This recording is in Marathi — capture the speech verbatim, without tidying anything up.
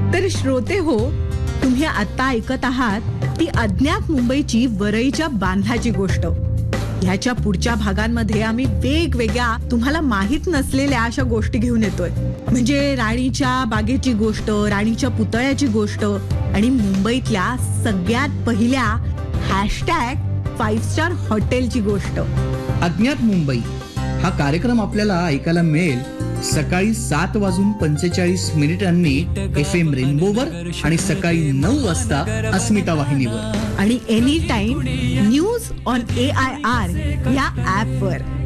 तर श्रोते हो, तुम्ही आता ऐकत आहात ती अज्ञात मुंबईची वरईच्या बांधाची गोष्ट. ह्याच्या पुढच्या भागांमध्ये आम्ही वेगवेगळ्या तुम्हाला माहित नसलेल्या अशा गोष्टी घेऊन येतोय. म्हणजे राणीच्या बागेची गोष्ट, राणीच्या पुतळ्याची गोष्ट आणि मुंबईतल्या सगळ्यात पहिल्या हॅशटॅग फाईव्ह स्टार हॉटेलची गोष्ट. अज्ञात मुंबई हा कार्यक्रम आपल्याला ऐकायला मिळेल सकाळी सात वाजून पंचेचाळीस मिनिटांनी एफ एम रेनबोवर आणि सकाळी नऊ वाजता अस्मिता वाहिनीवर आणि any time news on A I R या ऍप वर.